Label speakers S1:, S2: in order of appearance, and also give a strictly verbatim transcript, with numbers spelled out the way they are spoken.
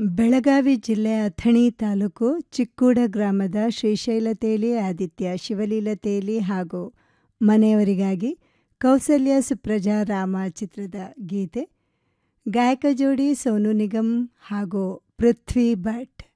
S1: ಬೆಳಗಾವಿ ಜಿಲ್ಲೆ ಅಥಣಿ ತಾಲೂಕು ಚಿಕ್ಕೂಡ ಗ್ರಾಮದ ಶ್ರೀಶೈಲ ತೇಲಿ, ಆದಿತ್ಯ ಶಿವಲೀಲ ತೇಲಿ ಹಾಗೂ ಮನೆಯವರಿಗಾಗಿ ಕೌಸಲ್ಯ ಸುಪ್ರಜಾ ರಾಮ ಚಿತ್ರದ ಗೀತೆ. ಗಾಯಕ ಜೋಡಿ ಸೋನು ನಿಗಮ್ ಹಾಗೂ ಪೃಥ್ವಿ ಭಟ್.